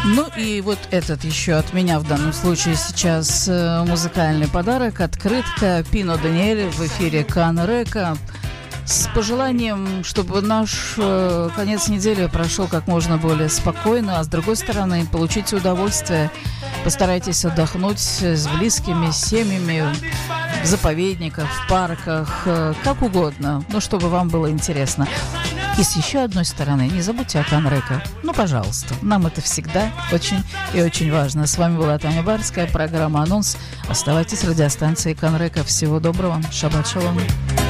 Ну и вот этот еще от меня в данном случае сейчас музыкальный подарок. Открытка Пино Даниэль в эфире Канрека. С пожеланием, чтобы наш конец недели прошел как можно более спокойно, а с другой стороны, получите удовольствие. Постарайтесь отдохнуть с близкими, с семьями, в заповедниках, в парках, как угодно, но чтобы вам было интересно. И с еще одной стороны, не забудьте о Канрека. Ну, пожалуйста, нам это всегда очень и очень важно. С вами была Таня Барская, программа «Анонс». Оставайтесь с радиостанцией Канрека. Всего доброго. Шаббат шалом.